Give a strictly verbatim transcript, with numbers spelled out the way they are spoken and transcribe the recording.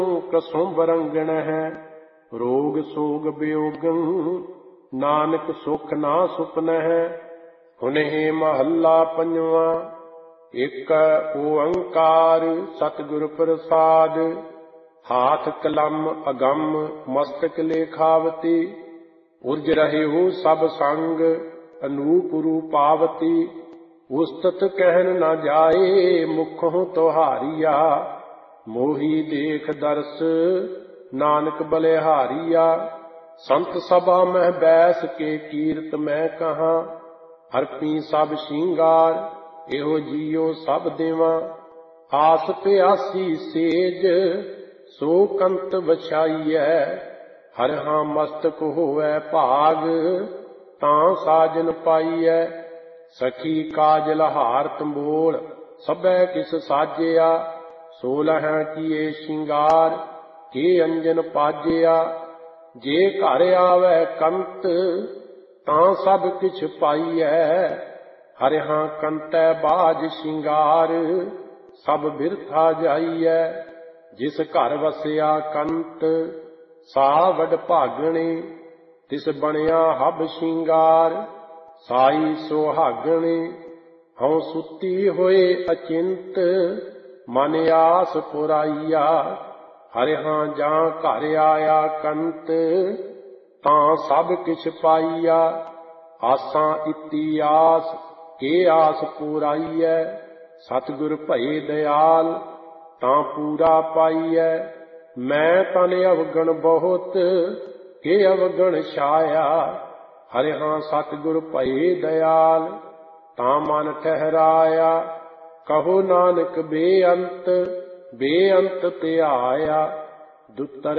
कसुंभ रंगण है, रोग सोग वियोगं नानक सुख ना सुपन है। हुनहि महला पंजवा, एक ओंकार सतगुर प्रसाद। हाथ कलम अगम मस्तक लेखावती, उर्ज रहे हो सब संग अनूप रूपावती। उस्तत कहन न जाए मुखों तुहारिया, मोही देख दर्श नानक बलिहारिया। संत सभा मह बैस के कीरत मैं कहा, हरपी सब श्रृंगार एहो जियो सब देवा। आस प्यासी सेज सो कंत बछाईਐ, हर हां मस्तक होवै भाग तां साजन पाईਐ। सखी काजल हार तंबोल सभै किस साजिया, सोलह किए श्रृंगार के अंजन पाजिया। जे घर आवै कंत तां सब किछ पाईਐ, हर हां कंतै बाज श्रृंगार सब बिरथा जाईਐ। जिस घर वसिया कंत सा वड भागणे, तिस बनिया हब श्रृंगार साई सुहागणे। हਉ सुती होए अचिंत मन आस पुराईया, हर हां जां घर आया कंत तां सब किछ पाईया। आसां इति आस के आस पुराईਐ, सतगुर भये दयाल तां पूरा पाईਐ। मैं तन अवगण बहुत के अवगण छाया, हर हां सतगुर भये दयाल तां मन ठहराया। कहो नानक बेअंत बेअंत त्याया, दुतर